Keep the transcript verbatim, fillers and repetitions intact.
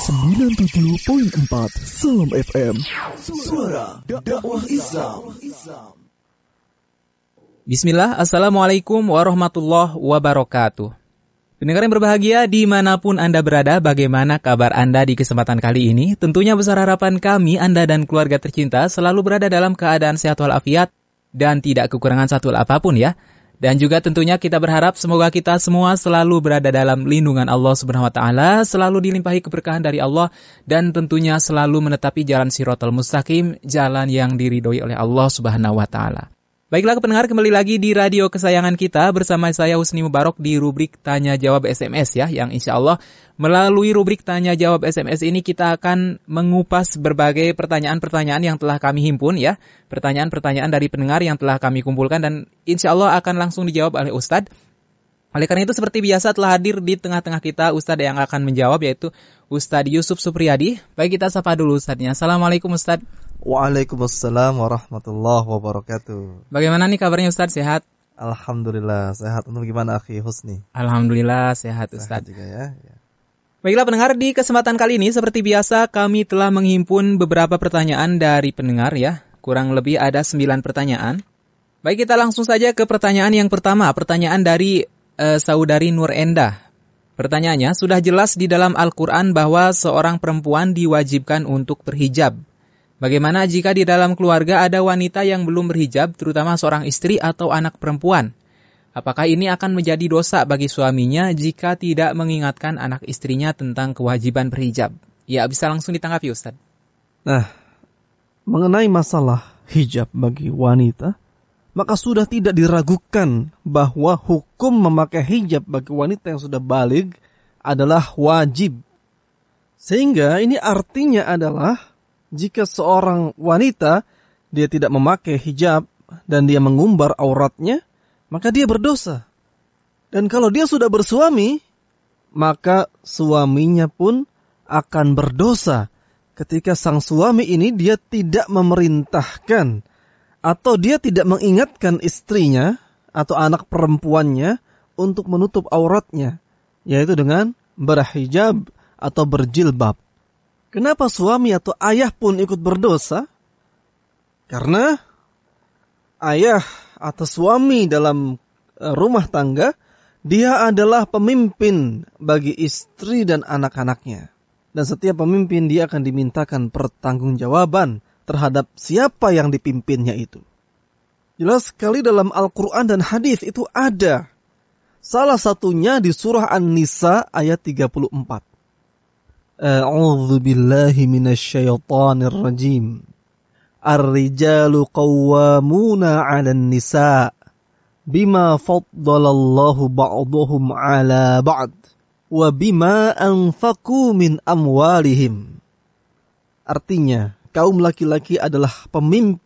sembilan puluh tujuh koma empat Salam F M. Suara dakwah Islam. Bismillah, Assalamualaikum warahmatullahi wabarakatuh. Pendengar yang berbahagia dimanapun Anda berada, bagaimana kabar Anda di kesempatan kali ini? Tentunya besar harapan kami, Anda dan keluarga tercinta selalu berada dalam keadaan sehat walafiat dan tidak kekurangan satu apapun ya. Dan juga tentunya kita berharap semoga kita semua selalu berada dalam lindungan Allah Subhanahu wa taala, selalu dilimpahi keberkahan dari Allah dan tentunya selalu menetapi jalan Shiratal Mustaqim, jalan yang diridhoi oleh Allah Subhanahu wa taala. Baiklah pendengar, kembali lagi di radio kesayangan kita bersama saya Husni Mubarak di rubrik Tanya Jawab S M S ya, yang insya Allah melalui rubrik Tanya Jawab S M S ini kita akan mengupas berbagai pertanyaan-pertanyaan yang telah kami himpun ya, pertanyaan-pertanyaan dari pendengar yang telah kami kumpulkan dan insya Allah akan langsung dijawab oleh Ustadz. Oleh karena itu seperti biasa telah hadir di tengah-tengah kita Ustadz yang akan menjawab, yaitu Ustadz Yusuf Supriyadi. Baik, kita sapa dulu Ustadznya. Assalamualaikum Ustadz. Waalaikumsalam warahmatullahi wabarakatuh. Bagaimana nih kabarnya Ustadz, sehat? Alhamdulillah sehat. Untuk gimana akhi Husni? Alhamdulillah sehat Ustadz. Sehat juga ya, ya. Baiklah pendengar, di kesempatan kali ini seperti biasa kami telah menghimpun beberapa pertanyaan dari pendengar ya. Kurang lebih ada sembilan pertanyaan. Baik, kita langsung saja ke pertanyaan yang pertama. Pertanyaan dari uh, Saudari Nur Endah. Pertanyaannya, sudah jelas di dalam Al-Quran bahwa seorang perempuan diwajibkan untuk berhijab. Bagaimana jika di dalam keluarga ada wanita yang belum berhijab, terutama seorang istri atau anak perempuan? Apakah ini akan menjadi dosa bagi suaminya jika tidak mengingatkan anak istrinya tentang kewajiban berhijab? Ya, bisa langsung ditanggapi Ustaz. Nah, mengenai masalah hijab bagi wanita, maka sudah tidak diragukan bahwa hukum memakai hijab bagi wanita yang sudah baligh adalah wajib. Sehingga ini artinya adalah jika seorang wanita dia tidak memakai hijab dan dia mengumbar auratnya, maka dia berdosa. Dan kalau dia sudah bersuami, maka suaminya pun akan berdosa ketika sang suami ini dia tidak memerintahkan atau dia tidak mengingatkan istrinya atau anak perempuannya untuk menutup auratnya, yaitu dengan berhijab atau berjilbab. Kenapa suami atau ayah pun ikut berdosa? Karena ayah atau suami dalam rumah tangga, dia adalah pemimpin bagi istri dan anak-anaknya. Dan setiap pemimpin dia akan dimintakan pertanggungjawaban terhadap siapa yang dipimpinnya itu. Jelas sekali dalam Al-Quran dan hadis itu ada. Salah satunya di surah An-Nisa ayat tiga puluh empat. A'udzu billahi minasyaitonir rajim. Ar-rijalu qawwamuna 'alan nisa' bima faddalallahu ba'dahum 'ala ba'd wa bima anfaqu min amwalihim. Artinya, kaum laki-laki adalah pemimpin